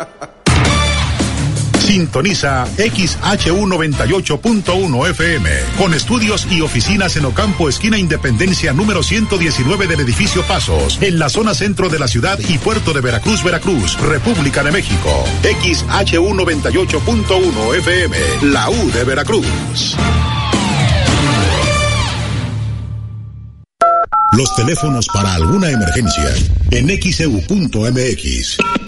Sintoniza XHU98.1 FM, con estudios y oficinas en Ocampo, esquina Independencia número 119 del edificio Pasos, en la zona centro de la ciudad y puerto de Veracruz, Veracruz, República de México. XHU98.1 FM, la U de Veracruz. Los teléfonos para alguna emergencia en XEU.mx.